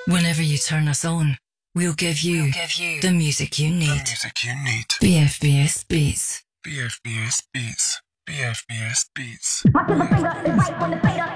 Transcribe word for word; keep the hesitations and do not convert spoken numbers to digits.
Whenever you turn us on, we'll give you, We'll give you the music you the need. music you need. B F B S Beats. B F B S Beats. B F B S Beats. Watch the finger is right on the fader.